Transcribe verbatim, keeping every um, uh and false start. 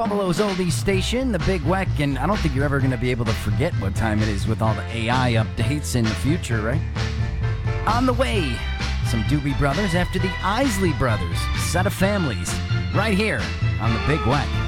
Buffalo's oldies station, the Big Weck, and I don't think you're ever going to be able to forget what time it is with all the A I updates in the future, right? On the way, some Doobie Brothers after the Isley Brothers, set of families, right here on the Big Weck.